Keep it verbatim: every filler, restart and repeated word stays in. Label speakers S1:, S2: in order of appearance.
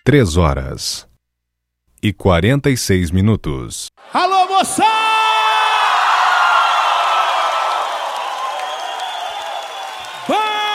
S1: três horas e quarenta e seis minutos.
S2: Alô, moçada!